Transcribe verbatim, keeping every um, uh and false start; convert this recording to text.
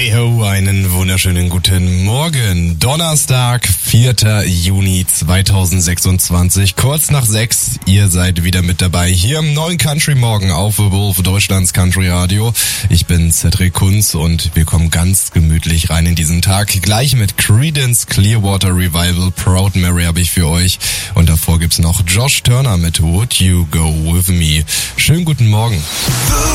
Hey ho, einen wunderschönen guten Morgen. Donnerstag, vierter Juni zweitausendsechsundzwanzig, kurz nach sechs. Ihr seid wieder mit dabei hier im neuen Country Morgen auf The Wolf, Deutschlands Country Radio. Ich bin Cedric Kunz und wir kommen ganz gemütlich rein in diesen Tag. Gleich mit Creedence Clearwater Revival, Proud Mary habe ich für euch. Und davor gibt's noch Josh Turner mit Would You Go With Me. Schönen guten Morgen.